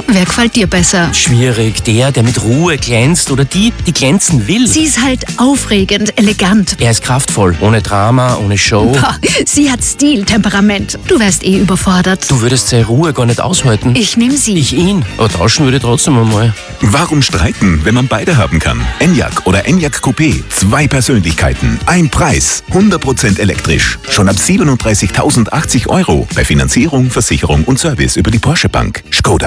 Wer gefällt dir besser? Schwierig. Der mit Ruhe glänzt oder die glänzen will. Sie ist halt aufregend, elegant. Er ist kraftvoll, ohne Drama, ohne Show. Pah, sie hat Stil, Temperament. Du wärst eh überfordert. Du würdest seine Ruhe gar nicht aushalten. Ich nehme sie. Ich ihn. Aber tauschen würde ich trotzdem einmal. Warum streiten, wenn man beide haben kann? Enyaq oder Enyaq Coupé. 2 Persönlichkeiten, ein Preis. 100% elektrisch. Schon ab 37.080 € bei Finanzierung, Versicherung und Service über die Porsche Bank. Skoda.